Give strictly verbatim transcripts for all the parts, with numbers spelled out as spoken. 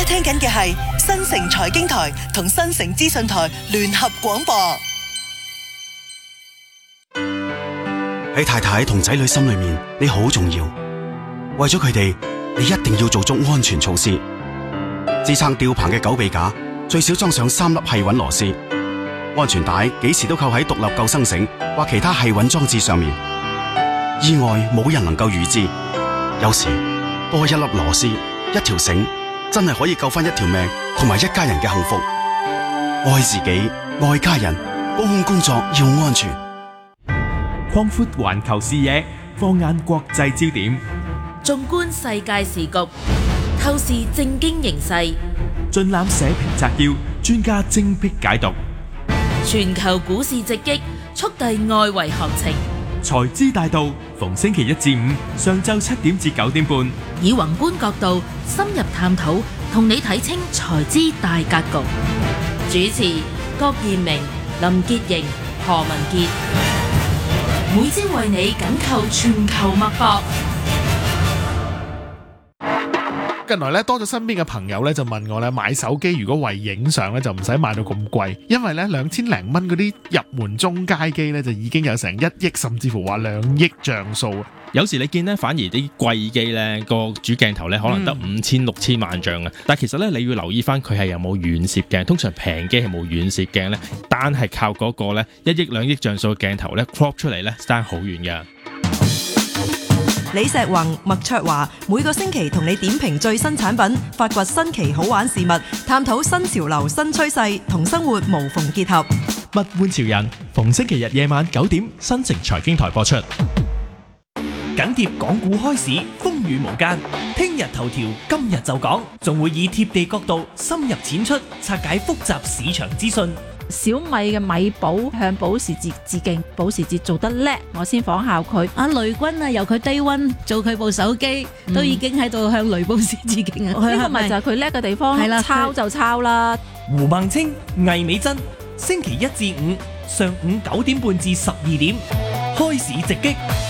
聽緊嘅係新城財經台同新城資訊台聯合廣播。 喺太太同仔女心裏面，你好重要。為咗佢哋，你一定要做足安全措施。支撐吊棚嘅狗臂架最少裝上三粒繫穩螺絲。安全帶幾時都扣喺獨立救生繩或其他繫穩裝置上面。意外冇人能夠預知，有時多一粒螺絲、一條繩，真係可以救翻一條命同埋一家人嘅幸福。愛自己，愛家人，高空工作要安全。 擴闊環球視野，放眼國際焦點， 縱觀世界時局，透視政經形勢， 盡覽社評摘要，專家精闢解讀。 全球股市直擊，速遞外圍行情。 財資大道，逢星期一至五上晝七點至九點半， 以宏觀角度深入探討，同你睇清財資大格局。主持郭燕明、林潔瑩、何文傑，每朝為你緊扣全球脈搏。 近來咧多咗身邊嘅朋友咧就問我咧，買手機如果為影相咧就唔使買到咁貴，因為咧兩千零蚊嗰啲入門中階機咧就已經有成一億甚至乎話兩億像素。 有時你見咧反而啲貴機咧個主鏡頭咧可能得五千六千萬像啊，但係其實咧你要留意翻佢係有冇遠攝鏡，通常平機係冇遠攝鏡咧，單係靠嗰個咧一億兩億像素嘅鏡頭咧 crop 出嚟咧爭好遠㗎。 李石宏、麥卓華每個星期同你點評最新產品，發掘新奇好玩事物，探討新潮流新趨勢，同生活無縫結合。 物玩潮人，逢星期日夜晚九點，新城財經台播出。 緊貼港股開市，風雨無間。聽日頭條，今日就講，仲會以貼地角度深入淺出，拆解複雜市場資訊。 小米嘅米寶向保時捷致敬，保時捷做得叻，我先仿效佢。阿雷軍啊，由佢低溫做佢部手機，嗯、都已經喺度向雷布斯致敬啊！呢個咪就係佢叻嘅地方，係啦，抄就抄啦。 胡孟青、魏美珍，星期一至五上午九點半至十二點，開市直擊。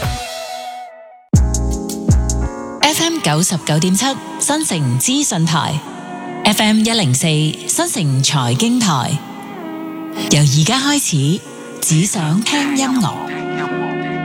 F M 九十九點七新城資訊台 ，F M 一零四新城財經台。由而家開始，只想聽音樂。